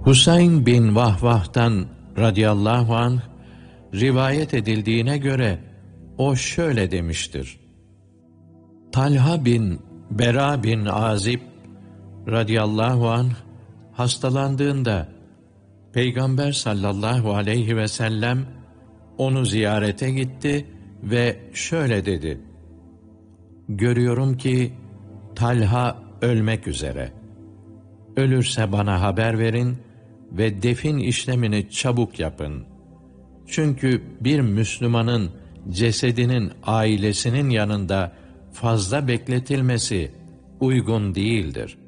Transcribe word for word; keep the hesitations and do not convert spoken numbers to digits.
Husayn bin Vahvah'tan radıyallahu anh rivayet edildiğine göre o şöyle demiştir: Talha bin Bera bin Azib radıyallahu anh hastalandığında Peygamber sallallahu aleyhi ve sellem onu ziyarete gitti ve şöyle dedi: Görüyorum ki Talha ölmek üzere. Ölürse bana haber verin ve defin işlemini çabuk yapın. Çünkü bir Müslümanın cesedinin ailesinin yanında fazla bekletilmesi uygun değildir.